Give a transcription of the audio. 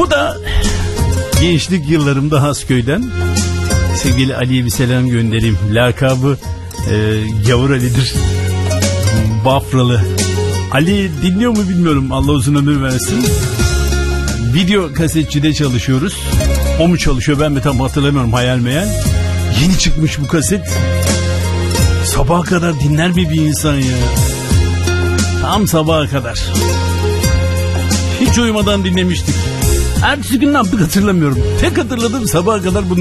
Bu da gençlik yıllarımda Hasköy'den sevgili Ali'ye bir selam göndereyim. Lakabı Gavur Ali'dir. Bafralı. Ali dinliyor mu bilmiyorum. Allah uzun ömür versin. Video kasetçide çalışıyoruz. O mu çalışıyor ben mi tam hatırlamıyorum, hayal meyal. Yeni çıkmış bu kaset. Sabaha kadar dinler mi bir insan ya? Tam sabaha kadar. Hiç uyumadan dinlemiştik. Ertesi gün ne yaptık hatırlamıyorum. Tek hatırladığım sabaha kadar bunu